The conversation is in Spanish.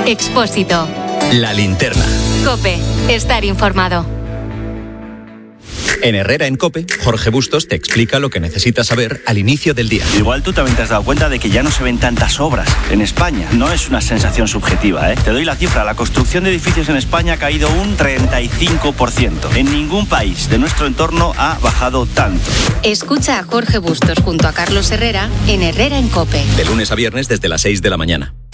Expósito. La linterna. COPE. Estar informado. En Herrera en COPE, Jorge Bustos te explica lo que necesitas saber al inicio del día. Igual tú también te has dado cuenta de que ya no se ven tantas obras en España. No es una sensación subjetiva, ¿eh? Te doy la cifra. La construcción de edificios en España ha caído un 35%. En ningún país de nuestro entorno ha bajado tanto. Escucha a Jorge Bustos junto a Carlos Herrera en Herrera en COPE. De lunes a viernes desde las 6 de la mañana.